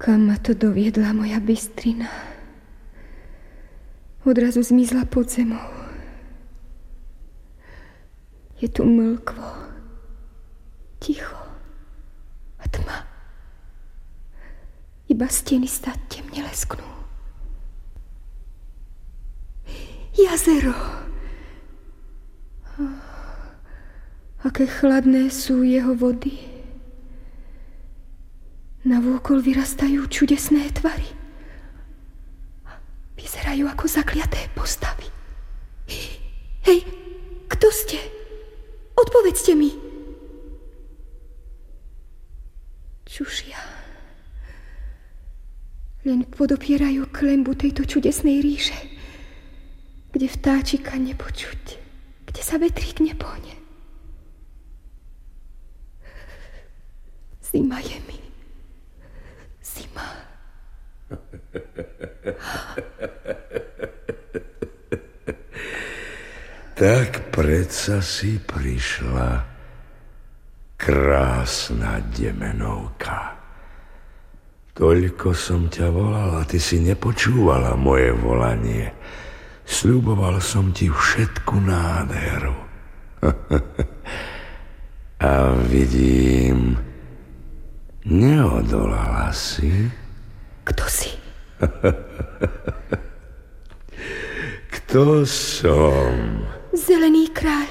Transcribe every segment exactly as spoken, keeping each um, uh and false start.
Kam ma to doviedla moja bystrina? Odrazu zmizla pod zemou. Je tu mlkvo, ticho a tma. Iba steny stať temne lesknú. Jazero! Aké chladné sú jeho vody. Navôkol vyrastajú čudesné tvary. Vyzerajú ako zakliaté postavy. Hej, kto ste? Odpovedzte mi. Čušia. Len podopierajú klembu tejto čudesnej ríše, kde vtáčika nepočuť, kde sa vetrík nepohne. Zima je mi. Zima. Tak predsa si prišla, krásna Demenovka. Toľko som ťa volal a ty si nepočúvala moje volanie. Sľuboval som ti všetku nádheru. A vidím, neodolala si. Kto si? Kto som? Zelený kráľ.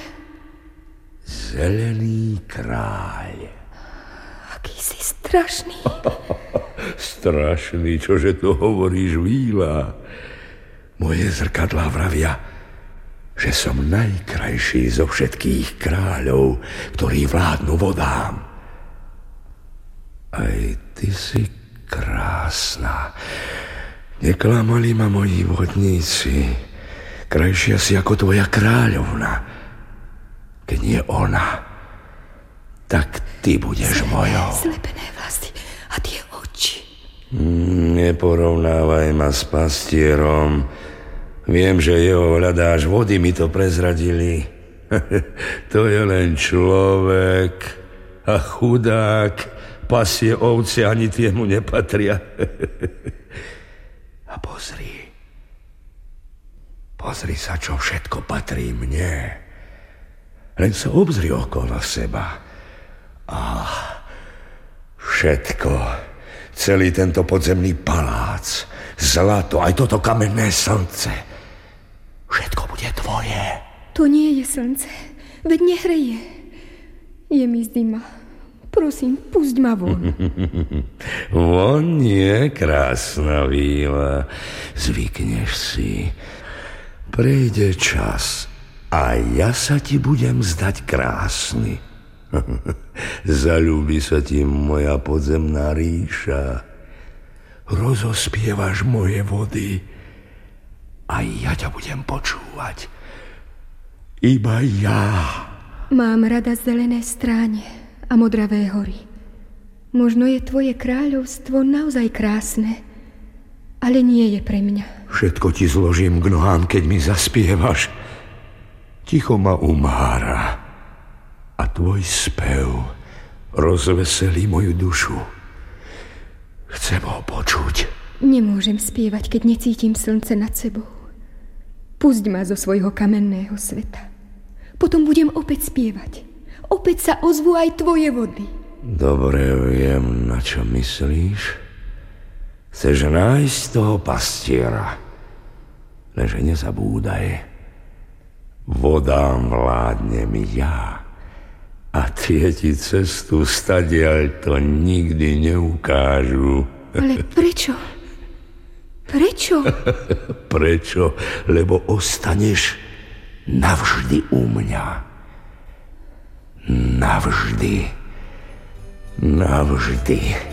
Zelený kráľ. Aký si strašný. Strašný, čože to hovoríš, Víla? Moje zrkadlá vravia, že som najkrajší zo všetkých kráľov, ktorí vládnu vodám. Aj ty si krásna. Neklamali ma moji vodníci. Krajšia si ako tvoja kráľovna. Keď nie ona, tak ty budeš Zlepené, mojou. Zlepené vlasy a tie oči. Neporovnávaj ma s pastierom. Viem, že jeho hľadáš, vody mi to prezradili. To je len človek a chudák. Pasie ovce, ani tie mu nepatria. A pozri. Pozri sa, čo všetko patrí mne. Len sa obzri okolo seba. A všetko, celý tento podzemný palác, zlato, aj toto kamenné slnce, všetko bude tvoje. To nie je slnce, veď nehreje. Je mi zima. Prosím, pusť ma von. Von nie, krásna Víla. Zvykneš si. Prejde čas a ja sa ti budem zdať krásny. Zaľúbi sa ti moja podzemná ríša. Rozospievaš moje vody a ja ťa budem počúvať. Iba ja. Mám rada zelené stráne a modravé hory. Možno je tvoje kráľovstvo naozaj krásne, ale nie je pre mňa. Všetko ti zložím k nohám, keď mi zaspievaš. Ticho ma umára a tvoj spev rozveselí moju dušu. Chcem ho počuť. Nemôžem spievať, keď necítim slnce nad sebou. Pusť ma zo svojho kamenného sveta. Potom budem opäť spievať. Opäť sa ozvú aj tvoje vody. Dobre viem, na čo myslíš. Chceš nájsť toho pastiera. Lenže nezabúdaj. Vodám vládnem ja. A tie ti cestu stadiaľ to nikdy neukážu. Ale prečo? Prečo? Prečo? Lebo ostaneš navždy u mňa. Navždy. Navždy.